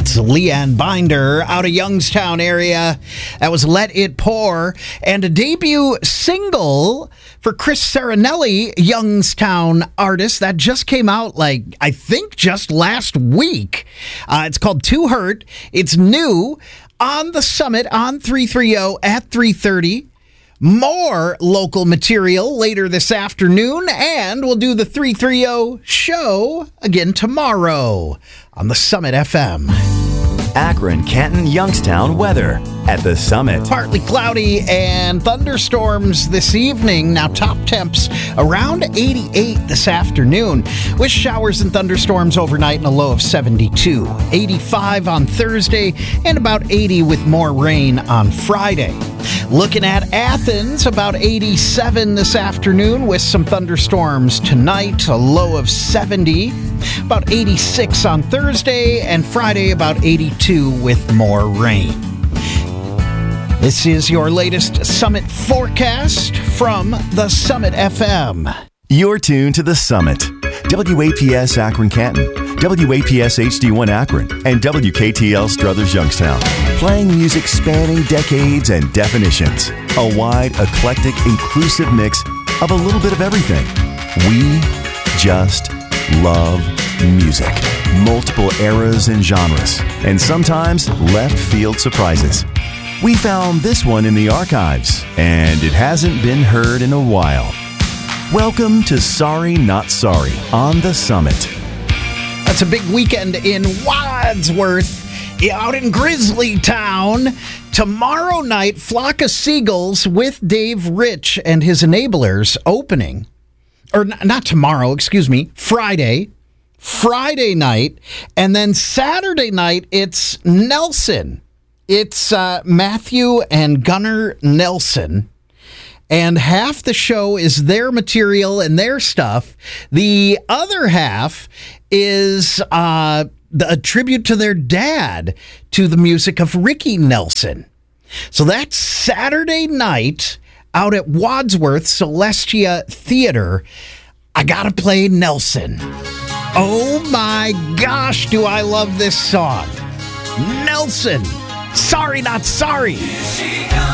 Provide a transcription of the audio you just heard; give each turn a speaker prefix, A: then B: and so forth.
A: That's Leanne Binder out of Youngstown area. That was Let It Pour. And a debut single for Chris Serenelli, Youngstown artist, that just came out, I think just last week. It's called Too Hurt. It's new on the Summit on 330 at 3:30. More local material later this afternoon, and we'll do the 330 show again tomorrow on the Summit FM.
B: Akron, Canton, Youngstown weather at the Summit.
A: Partly cloudy and thunderstorms this evening. Now top temps around 88 this afternoon, with showers and thunderstorms overnight and a low of 72. 85 on Thursday and about 80 with more rain on Friday. Looking at Athens, about 87 this afternoon with some thunderstorms tonight, a low of 70. About 86 on Thursday, and Friday about 82 with more rain. This is your latest Summit forecast from the Summit FM.
B: You're tuned to the Summit. WAPS Akron Canton, WAPS HD1 Akron, and WKTL Struthers Youngstown. Playing music spanning decades and definitions. A wide, eclectic, inclusive mix of a little bit of everything. We just love music. Multiple eras and genres, and sometimes left field surprises. We found this one in the archives, and it hasn't been heard in a while. Welcome to Sorry Not Sorry on the Summit.
A: That's a big weekend in Wadsworth, out in Grizzly Town. Tomorrow night, Flock of Seagulls with Dave Rich and his Enablers opening. Or not tomorrow, excuse me, Friday night. And then Saturday night, it's Nelson. It's Matthew and Gunnar Nelson. And half the show is their material and their stuff. The other half is a tribute to their dad, to the music of Ricky Nelson. So that's Saturday night out at Wadsworth Celestia Theater. I gotta play Nelson. Oh my gosh, do I love this song. Nelson, Sorry Not Sorry.